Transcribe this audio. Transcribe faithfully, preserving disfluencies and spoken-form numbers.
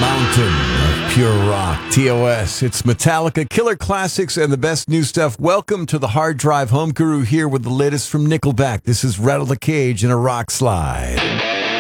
mountain of pure rock. T O S. It's Metallica, killer classics, and the best new stuff. Welcome to the Hard Drive Home Guru here with the latest from Nickelback. This is Rattle the Cage in a Rock Slide.